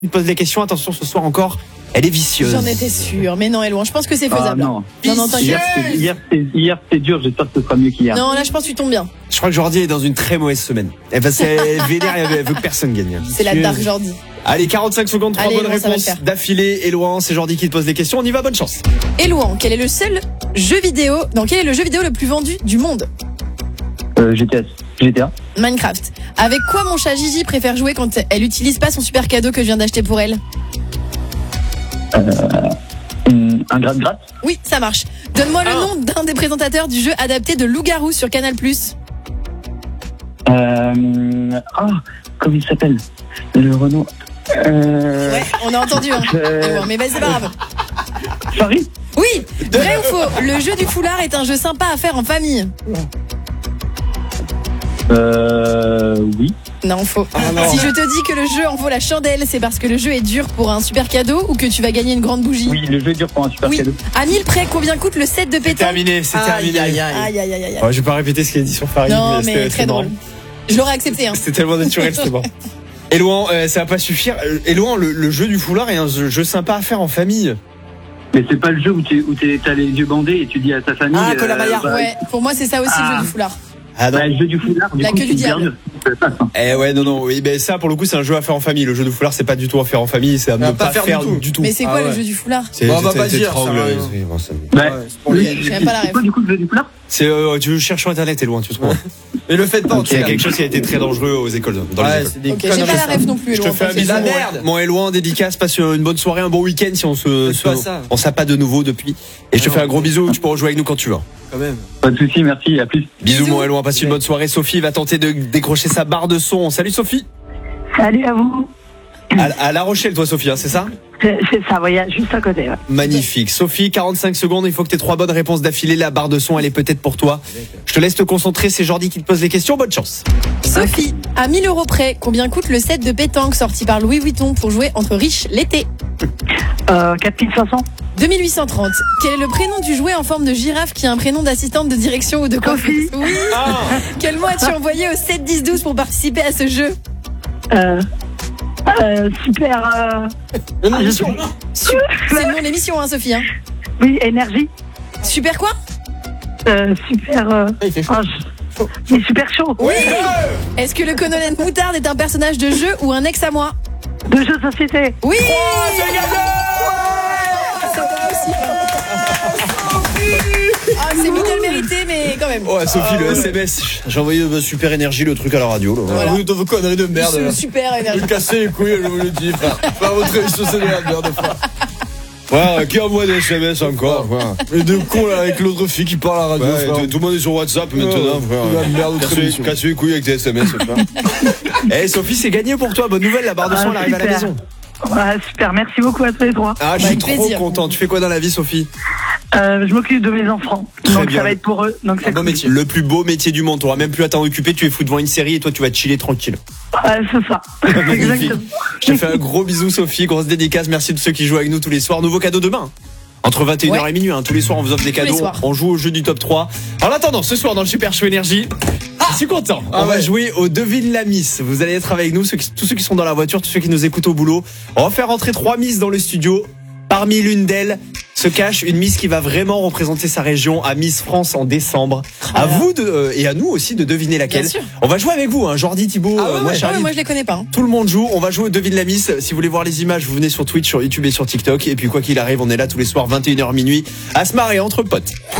Il pose des questions, attention ce soir encore, elle est vicieuse. J'en étais sûre, mais non Elouan, je pense que c'est faisable. Non, t'inquiète. hier c'était dur, j'espère que ce sera mieux qu'hier. Non, là je pense que tu tombes bien. Je crois que Jordi est dans une très mauvaise semaine. Elle vénère, elle veut que personne gagne. C'est la dark Jordi. Allez, 45 secondes, 3 Allez, bonnes Elouan, ça va le réponses faire. d'affilée. Elouan, c'est Jordi qui te pose des questions, on y va, bonne chance. Elouan, quel est le seul jeu vidéo, quel est le jeu vidéo le plus vendu du monde? GTA. Minecraft. Avec quoi mon chat Gigi préfère jouer quand elle utilise pas son super cadeau que je viens d'acheter pour elle? Un gratte-gratte. Oui, ça marche. Donne-moi le nom d'un des présentateurs du jeu adapté de Loup-garou sur Canal+. Comment il s'appelle? Le Renault. Ouais, on a entendu, hein. Elouan, mais vas-y, c'est pas grave. Paris. Oui, vrai ou faux? Le jeu du foulard est un jeu sympa à faire en famille. Oui. Non, faux. non. Si je te dis que le jeu en vaut la chandelle, c'est parce que le jeu est dur pour un super cadeau ou que tu vas gagner une grande bougie? Oui, le jeu dure pour un super Oui. cadeau. À 1000 près, combien coûte le set de C'est pétanque? terminé, c'est terminé. Aïe, aïe, aïe, aïe. Ouais, je vais pas répéter ce qu'il a dit sur Farid, Non, c'était mais très marrant. drôle. Je l'aurais accepté, hein. C'était tellement naturel, c'était bon. Elouan, ça va pas suffire. Elouan, le jeu du foulard est un jeu sympa à faire en famille. Mais c'est pas le jeu où t'as les yeux bandés et tu dis à ta famille. Colin Maillard. Ouais, pour moi, c'est ça aussi le jeu du foulard. Ah non. Le jeu du foulard, du La coup, queue du c'est hyper diable. dur. Eh ouais, non, oui, ben ça pour le coup c'est un jeu à faire en famille. Le jeu du foulard c'est pas du tout à faire en famille, c'est à ne pas faire du tout. Mais c'est quoi le jeu du foulard? C'est Bon, on va pas dire, t'étrangles, ça va, oui, bon, ça- J'ai même pas la C'est rêve. quoi du coup le jeu du foulard? C'est tu cherches sur internet, t'es loin, tu trouves. Mais le faites pas en tout Il y a cas. quelque chose qui a été très dangereux aux écoles, dans les Ouais, écoles. c'est des Ok, j'ai pas la rêve non plus. Je te Elouan, fais un t'inquiète. bisou, La merde. mon Elouan, dédicace, passe une bonne soirée, un bon week-end si on Faites pas ça. on s'appelle pas de nouveau depuis. Et je te Non. fais un gros bisou, tu peux rejouer avec nous quand tu veux. Quand même. Pas de soucis, merci, à plus. Bisous Bisous. mon Elouan, passe une bonne soirée. Sophie va tenter de décrocher sa barre de son. Salut Sophie. Salut à vous. À La Rochelle toi Sophie, hein, c'est ça? C'est ça, voyez, juste à côté. Ouais. Magnifique. Sophie, 45 secondes, il faut que tu aies 3 bonnes réponses d'affilée. La barre de son, elle est peut-être pour toi. Je te laisse te concentrer, c'est Jordi qui te pose les questions. Bonne chance. Sophie, à 1000 € près, combien coûte le set de pétanque sorti par Louis Vuitton pour jouer entre riches l'été? 4500. 2830. Quel est le prénom du jouet en forme de girafe qui a un prénom d'assistante de direction ou de coiffeuse? Sophie. Oui. Quel mot as-tu envoyé au 7 10 12 pour participer à ce jeu? Super. C'est le nom de l'émission, hein, Sophie. Hein. Oui, énergie. Super quoi? Super. Il fait chaud. Il est super chaud. Oui. Est-ce que le colonel Moutarde est un personnage de jeu ou un ex à moi? De jeux de société. Oui. C'est middle mérité, mais quand même. Ouais, Sophie, le SMS. J'ai envoyé super énergie, le truc à la radio. Là. Voilà. Vous, vos conneries de merde. C'est là. super Vous énergie. me cassez les couilles, je vous le dis, frère. Pas votre émission, c'est de la merde, frère. Ouais, qui envoie des SMS encore frère. Les deux cons là avec l'autre fille qui parle à la radio, Ouais, frère. tout le monde est sur WhatsApp maintenant, frère. La merde, votre émission. Casse les couilles avec tes SMS, frère. Eh, Sophie, c'est gagné pour toi. Bonne nouvelle, la barre de son, elle arrive à la super. maison. Ouais, super. Merci beaucoup à tous les trois. Ah, je suis Avec trop plaisir. content. Tu fais quoi dans la vie, Sophie? Je m'occupe de mes enfants. Très Donc bien. ça va être pour eux. Donc c'est Un beau cool. métier. Le plus beau métier du monde. T'auras même plus à t'en occuper. Tu es fou devant une série et toi, tu vas chiller tranquille. Ouais, c'est ça. Magnifique. Exactement. Je te fais un gros bisou, Sophie. Grosse dédicace. Merci de ceux qui jouent avec nous tous les soirs. Nouveau cadeau demain. Entre 21h et minuit, hein. Tous les soirs on vous offre des Tous les cadeaux. soirs. On joue au jeu du top 3. En attendant, ce soir dans le Super Show Énergie, je suis content. On va ouais. jouer au Devine la Miss. Vous allez être avec nous, tous ceux qui sont dans la voiture, tous ceux qui nous écoutent au boulot. On va faire rentrer 3 Miss dans le studio. Parmi l'une d'elles se cache une Miss qui va vraiment représenter sa région à Miss France en décembre. À vous et à nous aussi de deviner laquelle. Bien sûr. On va jouer avec vous, hein. Jordi, Thibaut, moi, Ah Charlie. ouais, moi je les connais pas. Hein. Tout le monde joue, on va jouer au Devine la Miss. Si vous voulez voir les images, vous venez sur Twitch, sur YouTube et sur TikTok. Et puis quoi qu'il arrive, on est là tous les soirs 21h minuit à se marrer entre potes.